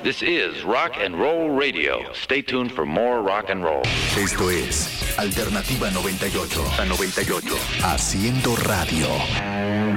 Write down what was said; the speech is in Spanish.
This is Rock and Roll Radio. Stay tuned for more rock and roll. Esto es Alternativa 98. A 98. Haciendo radio.